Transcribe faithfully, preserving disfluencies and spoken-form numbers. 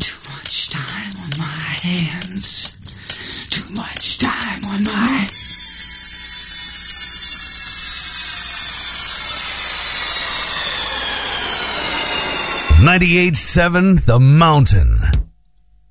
Too much time on my hands. Too much time on my... ninety-eight point seven The Mountain.